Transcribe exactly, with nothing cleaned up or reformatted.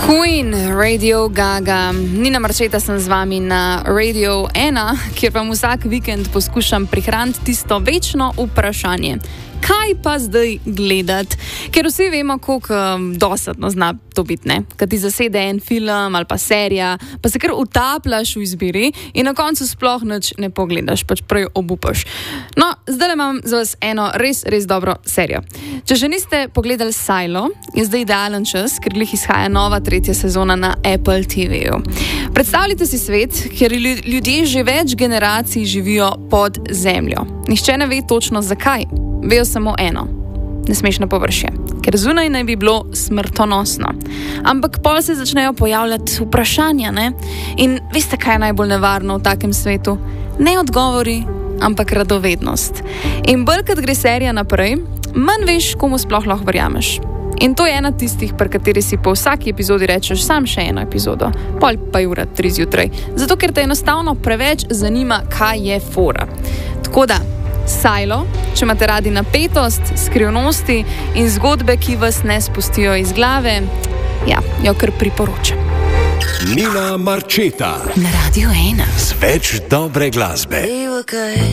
Queen, Radio Gaga. Nina Marčeta sem z vami na Radio ena, kjer vam vsak vikend poskušam prihraniti tisto večno vprašanje. Kaj pa zdaj gledati? Ker vsi vemo, koliko um, dosadno zna to biti, ne? Kad ti zasede en film ali pa serija, pa se kar utapljaš v izbiri in na koncu sploh nič ne pogledaš, pač prej obupaš. No, zdaj imam za vas eno res, res dobro serijo. Če še niste pogledali Silo, je zdaj idealen čas, ker glih izhaja nova tretja sezona na Apple T V-ju. Predstavljite si svet, kjer ljudje že več generacij živijo pod zemljo. Nihče ne ve točno zakaj. Vejo samo eno, ne smeš na površje, ker zunaj naj bi bilo smrtonosno. Ampak pol se začnejo pojavljati vprašanja, ne? In veste, kaj je najbolj nevarno v takem svetu? Ne odgovori, ampak radovednost. In bolj, kad gre serija naprej, manj veš, komu sploh lahko verjameš. In to je ena tistih, pri kateri si po vsaki epizodi rečeš sam še eno epizodo, pol pa je ura tri zjutraj. Zato, ker te enostavno preveč zanima, kaj je fora. Tako da, Silo, če imate radi napetost, skrivnosti in zgodbe, ki vas ne spustijo iz glave, ja, jo kar priporočam. Nina Marčeta na Radio ena. Z več dobre glasbe.